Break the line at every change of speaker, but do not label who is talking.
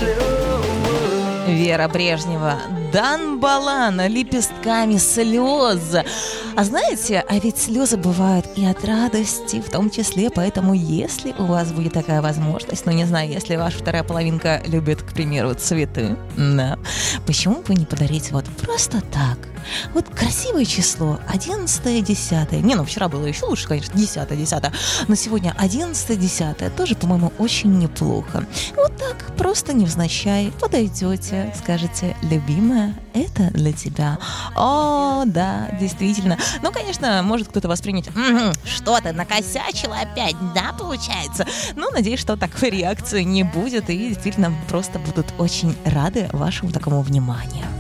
Вера Брежнева, Дан Балан, лепестками слез. А знаете, а ведь слезы бывают и от радости, в том числе, поэтому если у вас будет такая возможность, не знаю, если ваша вторая половинка любит, к примеру, цветы, да, почему бы не подарить вот просто так? Вот красивое число, 11-10. Вчера было еще лучше, конечно, 10-10. Но сегодня 11-10 тоже, по-моему, очень неплохо. Вот так, просто невзначай подойдете, скажете: любимая, это для тебя. О, да, действительно. Конечно, может кто-то воспринять: что ты накосячила опять, да, получается? Надеюсь, что такой реакции не будет, и действительно просто будут очень рады вашему такому вниманию.